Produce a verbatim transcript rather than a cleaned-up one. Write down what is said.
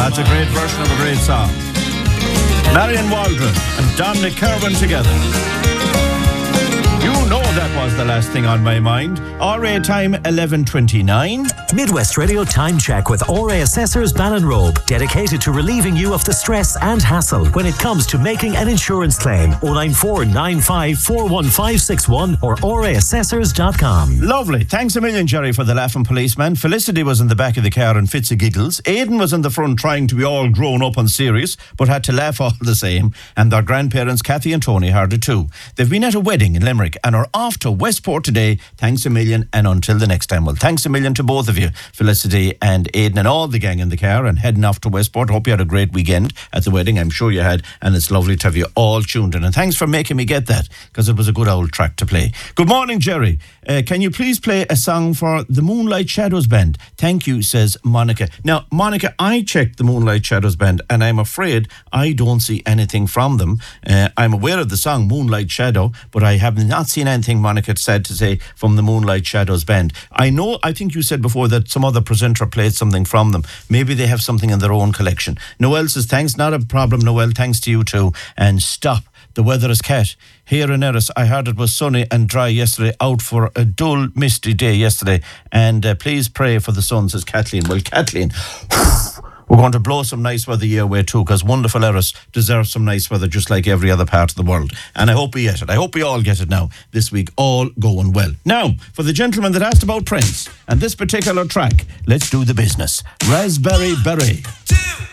That's a great version of a great song. Marion Waldron and Dominic Kerwin together. You know that was the last thing on my mind. R A time eleven twenty-nine. Midwest Radio Time Check with R A Assessors Ballinrobe, dedicated to relieving you of the stress and hassle when it comes to making an insurance claim. oh nine four nine five four one five six one or r a assessors dot com. Lovely. Thanks a million, Jerry, for the laughing policeman. Felicity was in the back of the car in fits of giggles. Aidan was in the front trying to be all grown up and serious, but had to laugh all the same. And their grandparents, Kathy and Tony, heard it too. They've been at a wedding in Limerick and are off to Westport today. Thanks a million, and until the next time. Well, thanks a million to both of you, Felicity and Aidan, and all the gang in the car, and heading off to Westport. Hope you had a great weekend at the wedding. I'm sure you had, and it's lovely to have you all tuned in. And thanks for making me get that, because it was a good old track to play. Good morning, Jerry. Uh, can you please play a song for the Moonlight Shadows Band? Thank you, says Monica. Now, Monica, I checked the Moonlight Shadows Band, and I'm afraid I don't see anything from them. Uh, I'm aware of the song Moonlight Shadow, but I have not seen anything, Monica said, to say from the Moonlight Shadows Band. I know, I think you said before that some other presenter played something from them. Maybe they have something in their own collection. Noel says, thanks, not a problem, Noel, thanks to you too. And stop. The weather is cat. Here in Erris, I heard it was sunny and dry yesterday, out for a dull, misty day yesterday. And uh, please pray for the sun, says Kathleen. Well, Kathleen, we're going to blow some nice weather your way too, because wonderful Erris deserves some nice weather just like every other part of the world. And I hope we get it. I hope we all get it now this week. All going well. Now, for the gentleman that asked about Prince and this particular track, let's do the business. Raspberry Beret.